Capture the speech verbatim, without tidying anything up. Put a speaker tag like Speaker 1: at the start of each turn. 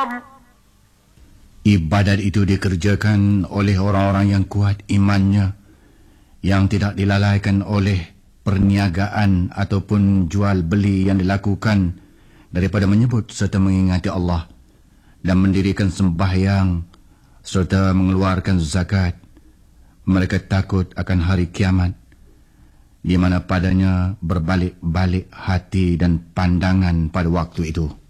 Speaker 1: Ibadat itu dikerjakan oleh orang-orang yang kuat imannya, yang tidak dilalaikan oleh perniagaan ataupun jual beli yang dilakukan daripada menyebut serta mengingati Allah dan mendirikan sembahyang serta mengeluarkan zakat. Mereka takut akan hari kiamat, di mana padanya berbalik-balik hati dan pandangan pada waktu itu.